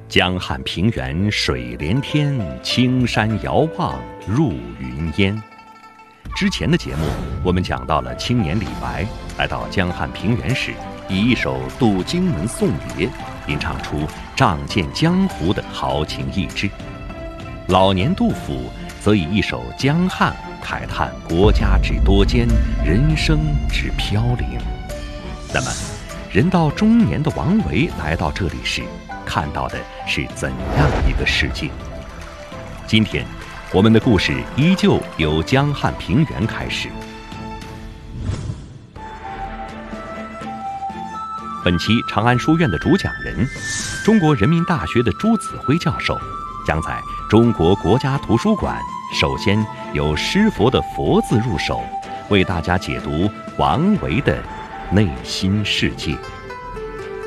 江汉平原水连天，青山遥望入云烟。之前的节目，我们讲到了青年李白来到江汉平原时，以一首《渡荆门送别》吟唱出仗剑江湖的豪情逸致。老年杜甫则以一首《江汉》慨叹国家之多艰，人生之飘零。那么，人到中年的王维来到这里时，看到的是怎样一个世界？今天，我们的故事依旧由江汉平原开始。本期长安书院的主讲人，中国人民大学的朱子辉教授，将在中国国家图书馆首先由诗佛的“佛”字入手，为大家解读王维的内心世界。